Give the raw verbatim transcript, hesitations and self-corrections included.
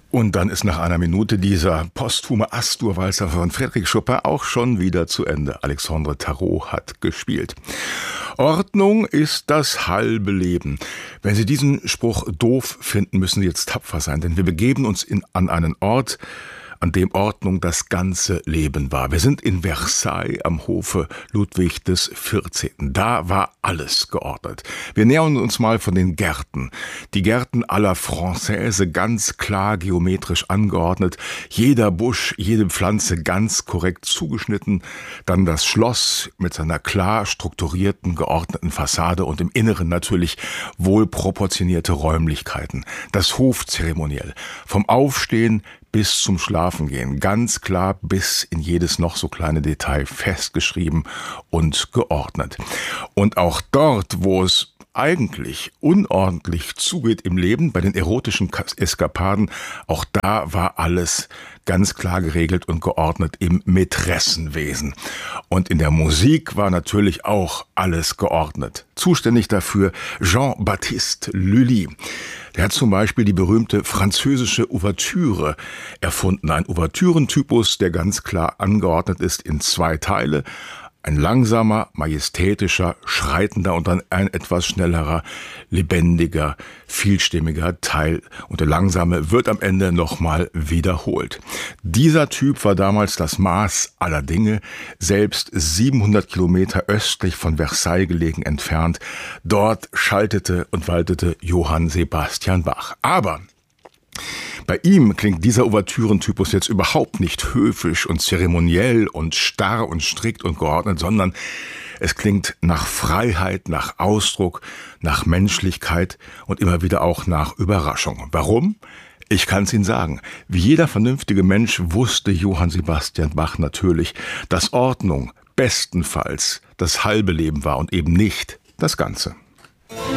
Und dann ist nach einer Minute dieser posthume Astur-Walzer von Frédéric Chopin auch schon wieder zu Ende. Alexandre Tarot hat gespielt. Ordnung ist das halbe Leben. Wenn Sie diesen Spruch doof finden, müssen Sie jetzt tapfer sein, denn wir begeben uns in, an einen Ort, an dem Ordnung das ganze Leben war. Wir sind in Versailles am Hofe Ludwig des vierzehnten. Da war alles geordnet. Wir nähern uns mal von den Gärten. Die Gärten à la Française, ganz klar geometrisch angeordnet. Jeder Busch, jede Pflanze ganz korrekt zugeschnitten. Dann das Schloss mit seiner klar strukturierten, geordneten Fassade und im Inneren natürlich wohlproportionierte Räumlichkeiten. Das Hofzeremoniell. Vom Aufstehen bis zum Schlafengehen, ganz klar bis in jedes noch so kleine Detail festgeschrieben und geordnet. Und auch dort, wo es eigentlich unordentlich zugeht im Leben, bei den erotischen Eskapaden, auch da war alles ganz klar geregelt und geordnet im Mätressenwesen. Und in der Musik war natürlich auch alles geordnet. Zuständig dafür Jean-Baptiste Lully. Der hat zum Beispiel die berühmte französische Ouvertüre erfunden. Ein Ouvertürentypus, der ganz klar angeordnet ist in zwei Teile. Ein langsamer, majestätischer, schreitender und dann ein etwas schnellerer, lebendiger, vielstimmiger Teil. Und der langsame wird am Ende nochmal wiederholt. Dieser Typ war damals das Maß aller Dinge, selbst siebenhundert Kilometer östlich von Versailles gelegen entfernt. Dort schaltete und waltete Johann Sebastian Bach. Aber bei ihm klingt dieser Ouvertürentypus jetzt überhaupt nicht höfisch und zeremoniell und starr und strikt und geordnet, sondern es klingt nach Freiheit, nach Ausdruck, nach Menschlichkeit und immer wieder auch nach Überraschung. Warum? Ich kann es Ihnen sagen. Wie jeder vernünftige Mensch wusste Johann Sebastian Bach natürlich, dass Ordnung bestenfalls das halbe Leben war und eben nicht das Ganze.